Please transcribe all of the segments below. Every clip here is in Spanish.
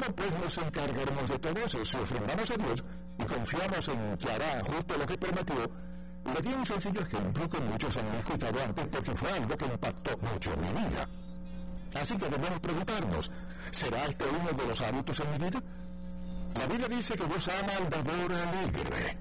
¿Cómo pues nos encargaremos de todo eso? Si ofrendamos a Dios y confiamos en que hará justo lo que prometió, le di un sencillo ejemplo que muchos han escuchado antes porque fue algo que impactó mucho en mi vida. Así que debemos preguntarnos, ¿será este uno de los hábitos en mi vida? La Biblia dice que Dios ama al dador alegre.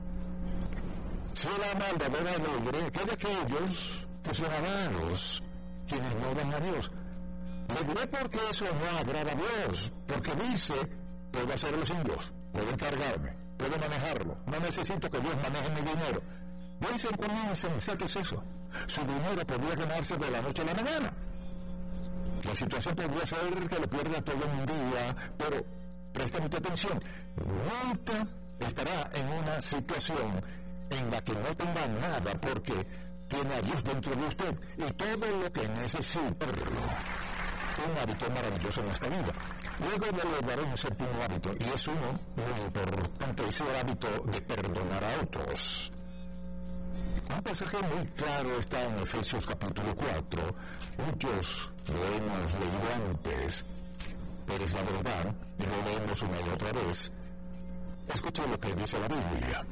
Si Él ama al dador alegre, ¿qué de aquellos que son avaros, quienes no dan a Dios? Le diré por qué eso no agrada a Dios, porque dice, puedo hacerlo sin Dios, puedo encargarme, puedo manejarlo, no necesito que Dios maneje mi dinero. Dicen cuán insensato es eso. Su dinero podría ganarse de la noche a la mañana. La situación podría ser que lo pierda todo en un día, pero presta mucha atención, nunca estará en una situación en la que no tenga nada porque tiene a Dios dentro de usted y todo lo que necesita. Un hábito maravilloso en esta vida. Luego le daré un séptimo hábito y es uno muy importante, es el hábito de perdonar a otros. Un pasaje muy claro está en Efesios capítulo 4. Muchos lo hemos leído antes, pero es la verdad y lo leemos una y otra vez. Escuchen lo que dice la Biblia.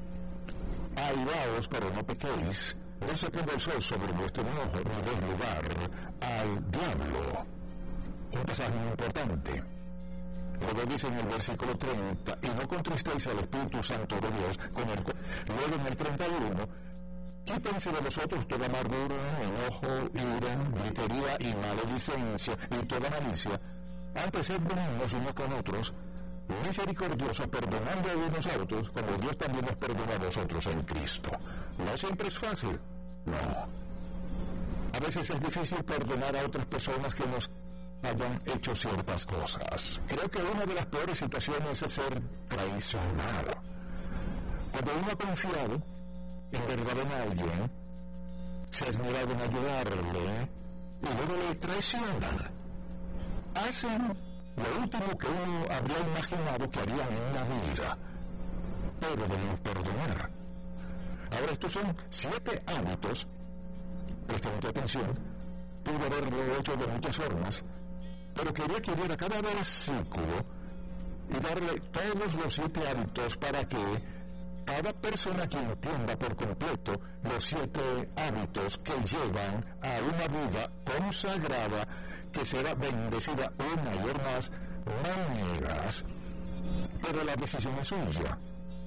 Airaos, pero no pequéis. No se ponga el sol sobre vuestro enojo, ni deis lugar al diablo. Un pasaje muy importante. Luego dice en el versículo 30, y no contristéis al Espíritu Santo de Dios con el cual. Luego en el 31, quítense de vosotros toda amargura, enojo, ira, gritería y maledicencia y toda malicia. Antes sed benignos unos con otros, misericordiosos, perdonando a unos a otros, como Dios también nos perdona a vosotros en Cristo. No siempre es fácil, no. A veces es difícil perdonar a otras personas que nos hayan hecho ciertas cosas. Creo que una de las peores situaciones es ser traicionado. Cuando uno ha confiado en verdad en alguien, se ha esmerado en ayudarle y luego le traicionan. Hacen lo último que uno habría imaginado que harían en la vida, pero debemos perdonar. Ahora, estos son 7 hábitos, presta mucha atención, pude haberlo hecho de muchas formas, pero quería que hubiera cada versículo y darle todos los 7 hábitos para que cada persona que entienda por completo los 7 hábitos que llevan a una vida consagrada que será bendecida una y otras maneras, pero la decisión es suya.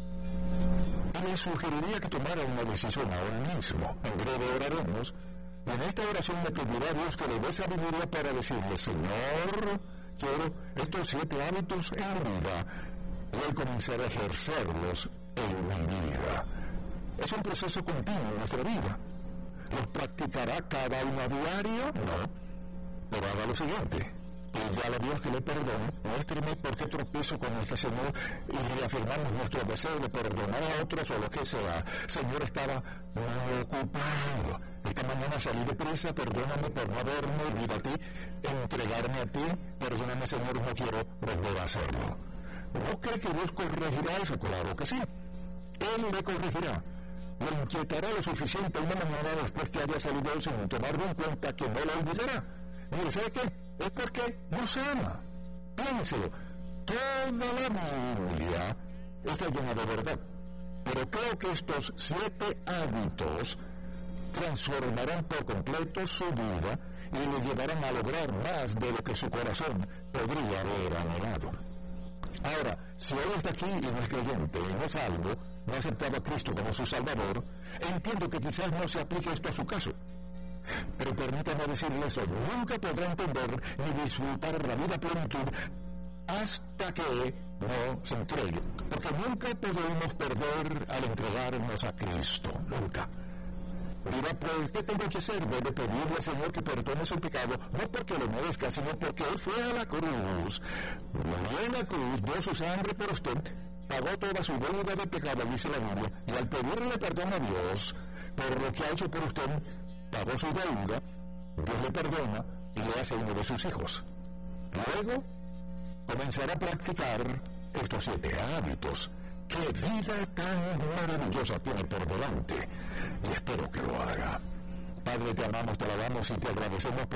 Y le sugeriría que tomara una decisión ahora mismo. En breve oraremos. Y en esta oración le pediré a Dios que le dé sabiduría para decirle, Señor, quiero estos 7 hábitos en mi vida. Voy a comenzar a ejercerlos en mi vida. Es un proceso continuo en nuestra vida. ¿Los practicará cada uno a diario? No. Pero haga lo siguiente. Pídale a Dios que le perdone. Muéstreme por qué tropiezo con este Señor y reafirmamos nuestro deseo de perdonar a otros o lo que sea. Señor, estaba muy ocupado. Esta mañana salí deprisa, perdóname por no haberme ido a ti, entregarme a ti. Perdóname, Señor, no quiero volver a hacerlo. ¿No cree que Dios corregirá eso? Claro que sí. Él le corregirá. Le inquietará lo suficiente una mañana después que haya salido sin tomarlo en cuenta que no lo olvidará. Mire, ¿sabe qué? Es porque nos ama. Piénselo. Toda la Biblia está llena de verdad. Pero creo que estos 7 hábitos transformarán por completo su vida y le llevarán a lograr más de lo que su corazón podría haber anhelado. Ahora, si hoy está aquí y no es creyente, no es salvo, no ha aceptado a Cristo como su Salvador, entiendo que quizás no se aplique esto a su caso. Pero permítame decirle esto, nunca podrá entender ni disfrutar la vida a plenitud hasta que no se entregue. Porque nunca podemos perder al entregarnos a Cristo, nunca. Dirá, pues, ¿qué tengo que hacer? Debe pedirle al Señor que perdone su pecado, no porque lo merezca, sino porque Él fue a la cruz, murió en la cruz, dio su sangre por usted, pagó toda su deuda de pecado, dice la Biblia, y al pedirle perdón a Dios por lo que ha hecho por usted, pagó su deuda, Dios le perdona y le hace uno de sus hijos. Luego, comenzará a practicar estos 7 hábitos. ¡Qué vida tan maravillosa tiene por delante! Y espero que lo haga. Padre, te amamos, te alabamos y te agradecemos por